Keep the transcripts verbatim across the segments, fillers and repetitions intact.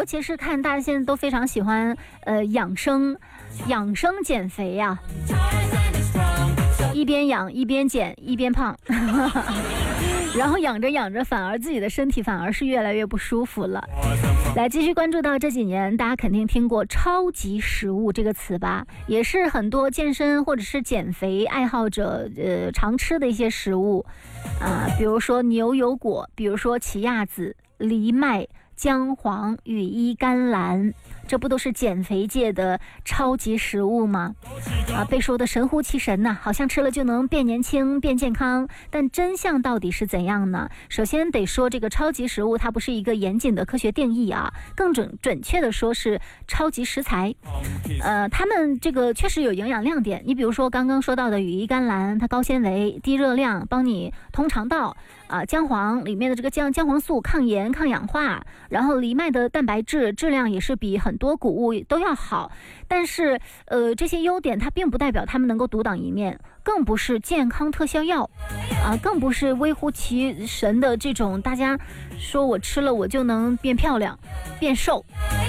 尤其是看大家现在都非常喜欢呃养生养生减肥呀、啊，一边养一边减一边胖然后养着养着反而自己的身体反而是越来越不舒服了。来继续关注到这几年大家肯定听过超级食物这个词吧，也是很多健身或者是减肥爱好者呃常吃的一些食物啊、呃，比如说牛油果，比如说奇亚籽、藜麦、姜黄、羽衣甘蓝，这不都是减肥界的超级食物吗？啊，被说的神乎其神呐、啊，好像吃了就能变年轻、变健康，但真相到底是怎样呢？首先得说，这个超级食物它不是一个严谨的科学定义啊，更准准确的说是超级食材。呃，它们这个确实有营养亮点，你比如说刚刚说到的羽衣甘蓝，它高纤维、低热量，帮你通肠道。啊，姜黄里面的这个姜姜黄素抗炎抗氧化，然后藜麦的蛋白质质量也是比很多谷物都要好，但是呃这些优点它并不代表它们能够独当一面，更不是健康特效药啊，更不是微乎其神的这种大家说我吃了我就能变漂亮变瘦。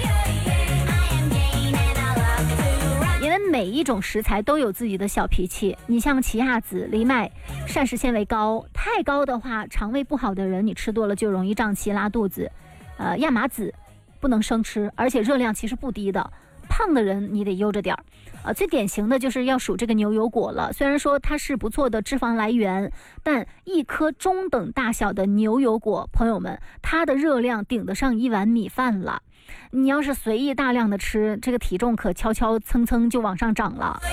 因为每一种食材都有自己的小脾气，你像奇亚籽、藜麦，膳食纤维高，太高的话，肠胃不好的人你吃多了就容易胀气拉肚子。呃，亚麻籽不能生吃，而且热量其实不低的，胖的人你得悠着点儿。呃，最典型的就是要数这个牛油果了，虽然说它是不错的脂肪来源，但一颗中等大小的牛油果，朋友们，它的热量顶得上一碗米饭了。你要是随意大量的吃，这个体重可悄悄蹭蹭就往上涨了。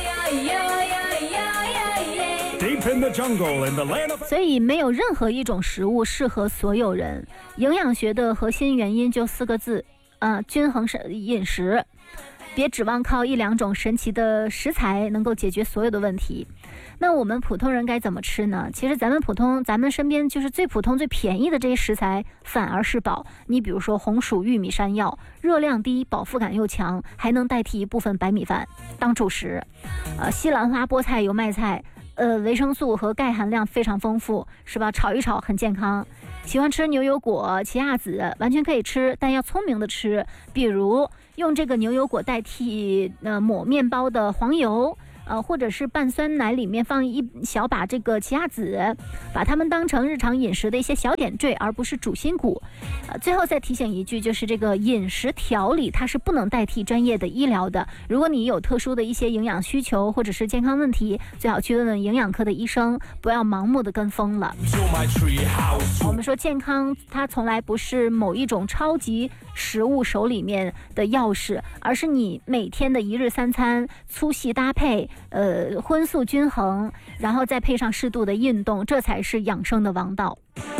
所以没有任何一种食物适合所有人。营养学的核心原因就四个字，呃，均衡饮食。别指望靠一两种神奇的食材能够解决所有的问题。那我们普通人该怎么吃呢？其实咱们普通咱们身边就是最普通最便宜的这些食材反而是宝。你比如说红薯、玉米、山药，热量低，饱腹感又强，还能代替一部分白米饭当主食。呃，西兰花、菠菜、油麦菜，呃，维生素和钙含量非常丰富，是吧？炒一炒很健康。喜欢吃牛油果、奇亚籽，完全可以吃，但要聪明的吃，比如用这个牛油果代替呃抹面包的黄油。呃，或者是拌酸奶里面放一小把这个奇亚籽，把它们当成日常饮食的一些小点缀，而不是主心骨。呃，最后再提醒一句，就是这个饮食调理它是不能代替专业的医疗的。如果你有特殊的一些营养需求或者是健康问题，最好去问问营养科的医生，不要盲目的跟风了。我们说健康它从来不是某一种超级食物手里面的钥匙，而是你每天的一日三餐粗细搭配，呃，荤素均衡，然后再配上适度的运动，这才是养生的王道。